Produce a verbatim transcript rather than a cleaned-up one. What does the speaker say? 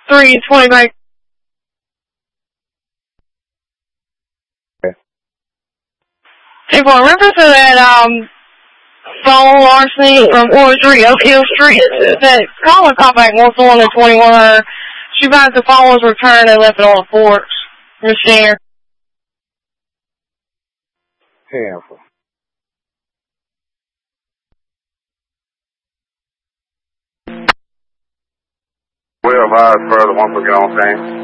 three twenty back. Okay. Hey, boy, remember to that, um, phone larceny from Oratory Oak Hill Street? That caller called back one for one and twenty-one hundred. She finds the phone was returned and left it on the porch. Miss Sharon. Handful. We'll advise further once we get on things.